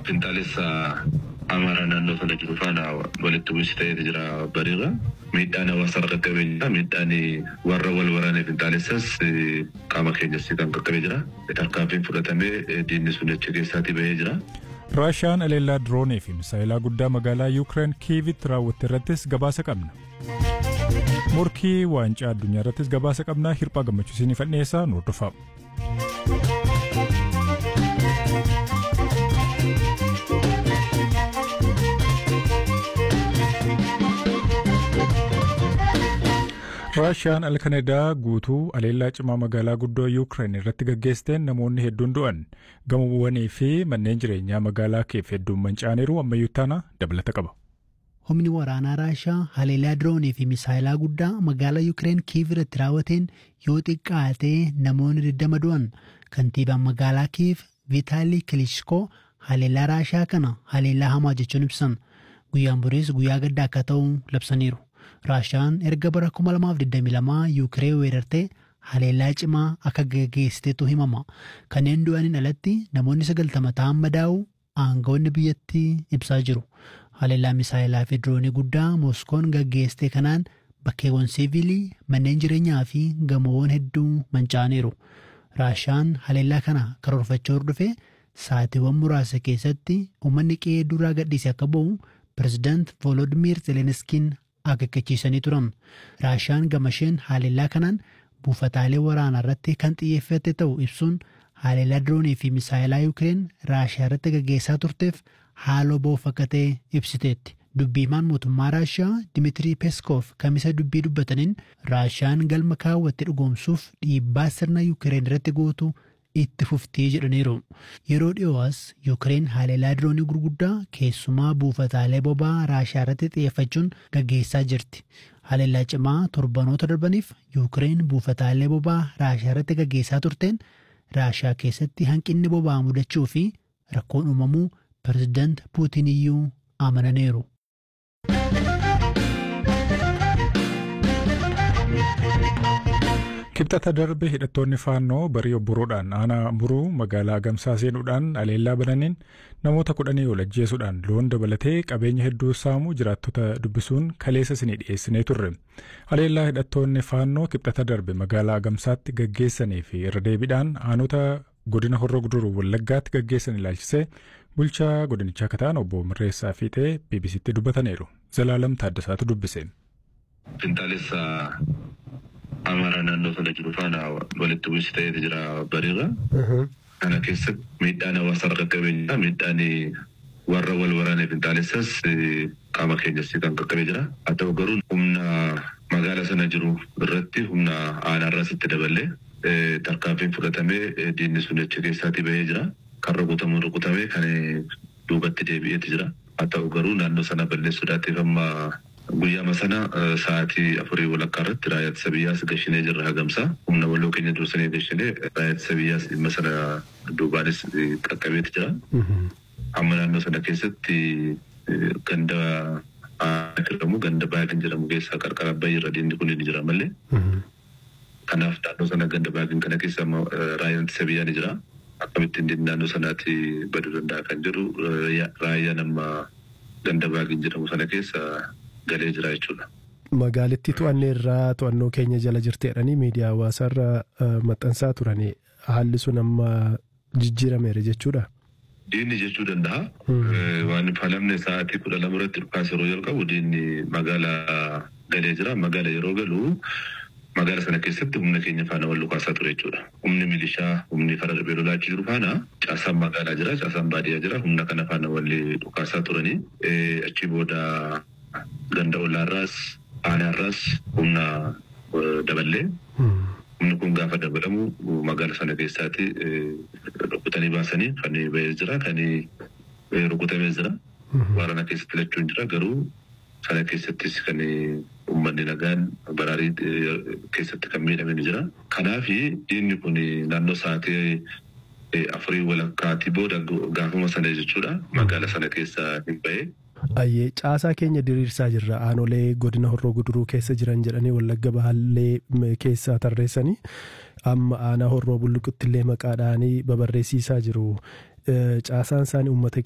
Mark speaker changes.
Speaker 1: Fintalessa Amara naannoo sana jiru faana walitti bu'insi ta'ee jira bariira. Miidhaan hawaasa irratti qabeenya miidhaan warra wal waraanee Fintalessas qaama keenyas kan qaqqabee jira. Tarkaanfiin fudhatamee diinni sun achi keessaatii bahee jira.
Speaker 2: Raashiyaan aleellaa diroonii fi misaayilaa guddaa magaalaa Yuukireen Kiivitti raawwatte irrattis gabaasa qabna. Morkii waancaa addunyaa irrattis gabaasa qabna. Hirphaa gammachuu isiniif dhiyeessaa nu hordofaa. Raashiyaan Alkanedaa guutuu aleellaa cimaa magaalaa guddoo Yuukireen irratti gaggeessteen namoonni hedduun du'an gamoowwanii fi manneen jireenyaa magaalaa Kiiv hedduun manca'aniiru ammayyuu taana dabalata qaba.
Speaker 3: Humni waraanaa Raashiyaa haleellaa diroonii fi misaayilaa guddaa magaalaa Yuukireen Kiiv irratti raawwateen yoo xiqqaate namoonni 20 du'an. Kantiibaan magaalaa Kiiv Vitaalii Kilishkoo haleellaa Raashiyaa kana haleellaa hamaa jechuun ibsan. Guyyaan boriis guyyaa gaddaa akka ta'u labsaniiru. Raashiyaan erga bara 2022 Yuukireen weerartee haleellaa cimaa akka gaggeessiteetu himama. Kanneen du'aniin alatti namoonni 90 ta'an madaa'u aangawoonni biyyattii ibsaa jiru. Haleellaa misaayilaa fi diroonii guddaa Mooskoon gaggeessite kanaan bakkeewwan siivilii, manneen jireenyaa fi gamoowwan hedduu manca'aniiru. Raashiyaan haleellaa kana karoorfachaa hordofee sa'aatiiwwan muraasa keessatti uummanni qe'ee duraa gadhiise akka ba'u Pireezidaant Volodimiir Zelenskiin akeekkachiisanii turan. Raashiyaan gamasheen haleellaa kanaan buufataalee waraanaa irratti kan xiyyeeffate ta'u ibsuun haleellaa diroonii fi misaayilaa Yuukireen Raashiyaa irratti gaggeessaa turteef haaloo ba'uuf akka ta'e ibsiteetti. Dubbiimaan mootummaa Raashiyaa Dimiitirii Peeskoof kamisa dubbii dubbataniin Raashiyaan galma kaawwatte dhugoomsuuf dhiibbaa sirna Yuukireen irratti gootu itti fuftii jedhaniiru. Yeroo dhiyoo'as Yuukireen haleellaa diroonii gurguddaa keessumaa buufataalee boba'aa Raashiyaa irratti xiyyeeffachuun gaggeessaa jirti. Haleellaa cimaa torbanoota darbaniif Yuukireen buufataalee boba'aa Raashiyaa irratti gaggeessaa turteen Raashiyaa keessatti hanqinni boba'aa mudachuu fi rakkoon uumamuu Pireezidaant Puutiin iyyuu amananiiru.
Speaker 2: Kibxata darbe hidhattoonni faannoo barii obboruudhaan aanaa Amburuu magaalaa Gamsaa seenuudhaan aleellaa bananiin namoota 10 ol ajjeesuudhaan loon dabalatee qabeenya hedduu saamuu jiraattota dubbisuun kaleessa isinii dhiyeessinee turre. Aleellaa hidhattoonni faannoo kibxata darbe magaalaa Gamsaatti gaggeessanii fi irra deebiidhaan aanota godina Horroo Guduruu Wallaggaatti gaggeessan ilaalchisee bulchaa godinichaa akka ta'an obbo Mirreessaa Fiixee BBCtti dubbataniiru. Zalaalam Taaddasaatu dubbise.
Speaker 1: Fintalessa Amara naannoo sana jiru faana walitti bu'insi ta'ee jira bariira. Kana keessatti miidhaan hawaasa irratti qabeenya miidhaan warra wal waraanee Fintalessas qaama keenyas kan qaqqabee jira. Haa ta'u garuu humna magaalaa sana jiru irratti humna aanaa irraas itti daballee tarkaanfiin fudhatamee diinni sun achi keessaatii bahee jira. Kan rukutamee kan duubatti deebi'eeti jira. Haa ta'u garuu naannoo sana balleessuudhaatiif amma guyyaa sana sa'aatii 4 walakkaa irratti raayyaa ittisa biyyaas gashinee jirra Gamsaa. Humna waloo keenya dursanii gashinee raayyaa ittisa biyyaas dhimma sana duubaanis qaqqabeeti jira. Amma naannoo sana keessatti ganda jedhamu ganda baay'een jedhamu keessaa qarqara Abbayyi irra diinni kun ni jira malee. Kanaaf naannoo sana ganda baay'een kana keessa raayyaan ittisa biyyaa ni jira. Akkamittiin diinni naannoo sanaatti baduu danda'a kan jedhu raayyaan amma ganda baay'een jedhamu sana keessa galee jira jechuudha.
Speaker 4: Magaalittii to'annoo keenya jala jirteedhanii miidiyaa hawaasaa irra maxxansaa turanii haalli sun amma jijjiirameera jechuudha.
Speaker 1: Diinni jechuu danda'a. Waan falamne sa'aatii 12 irratti dhukaasa yeroo jalqabu diinni magaalaa galee jira. Magaala yeroo galu magaala sana keessatti humna keenya faana wal dhukaasaa ture jechuudha. Humni milishaa, humni fara darbee lolaachuu jiru faana caasaan magaalaa jira, caasaan baadiyyaa jira. Humna kana faana wal dhukaasaa turanii achi booda ganda olaarraas aanaarraas humna daballee humni kun gaafa dabalamu magaala sana keessaatti rukutanii baasanii kan bahee jira kan rukutamee jira waraana keessatti lachuun jira garuu sana keessattis kan uummanni nagaan baraarii keessatti kan miidhame ni jira. Kanaaf diinni kun naannoo sa'aatii 4 walakkaatii booda gaafuma sana jechuudha magaala sana keessa hin bahee.
Speaker 4: Ayyee caasaa keenya diriirsaa jirra aanolee godina Horroo Guduruu keessa jiran jedhanii Wallagga Bahaallee keessaa tarreessanii amma aanaa Horroo Bulluquttillee maqaadhaanii babarreessiisaa jiru. Caasaan isaanii uummata